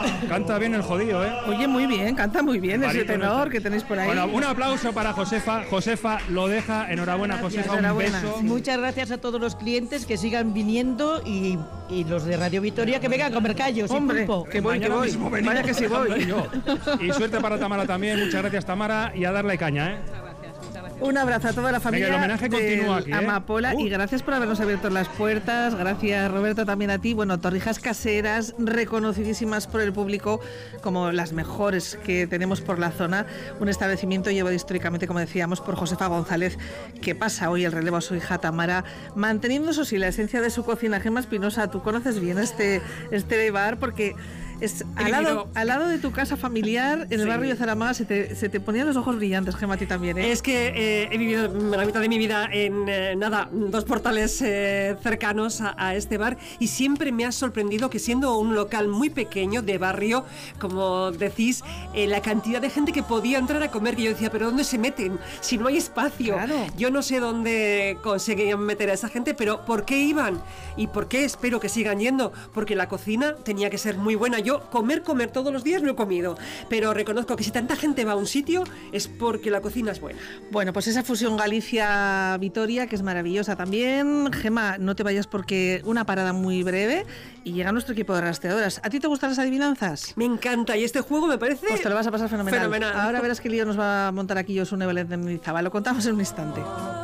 Canta bien el jodido, ¿eh? Oye, muy bien, canta muy bien ese Barítono tenor este. que tenéis por ahí. Bueno, un aplauso para Josefa. Josefa lo deja. Enhorabuena, Gracias, Josefa. enhorabuena, Un beso. sí. Muchas gracias a todos los clientes que sigan viniendo y los de Radio Vitoria que vengan a comer callos. Hombre, y pulpo. que voy, que Mañana voy. mismo venimos Vaya que sí voy. yo. Y suerte para Tamara también. Muchas gracias, Tamara. Y a darle caña, ¿eh? Un abrazo a toda la familia. Venga, el homenaje continúa aquí, ¿eh? Amapola, y gracias por habernos abierto las puertas. Gracias, Roberto, también a ti. Bueno, torrijas caseras reconocidísimas por el público como las mejores que tenemos por la zona. Un establecimiento llevado históricamente, como decíamos, por Josefa González, que pasa hoy el relevo a su hija Tamara, manteniendo eso sí la esencia de su cocina. Gemma Espinosa, tú conoces bien este bar porque es al lado de tu casa familiar en el barrio de Zaramaga. Se te ponían los ojos brillantes, Gemma, a ti también, ¿eh? Es que he vivido la mitad de mi vida en 2 portales cercanos a este bar, y siempre me ha sorprendido que, siendo un local muy pequeño de barrio, como decís, la cantidad de gente que podía entrar a comer, que yo decía, pero ¿dónde se meten? Si no hay espacio. Claro. Yo no sé dónde conseguían meter a esa gente, pero ¿por qué iban? ¿Y por qué espero que sigan yendo? Porque la cocina tenía que ser muy buena. Yo comer todos los días no he comido, pero reconozco que si tanta gente va a un sitio es porque la cocina es buena. Bueno, pues esa fusión Galicia-Vitoria, que es maravillosa también. Gemma, no te vayas porque una parada muy breve y llega nuestro equipo de rastreadoras. ¿A ti te gustan las adivinanzas? Me encanta, y este juego me parece... Pues te lo vas a pasar fenomenal. Ahora verás qué lío nos va a montar aquí Josune Vélez de Mendizábal. Lo contamos en un instante.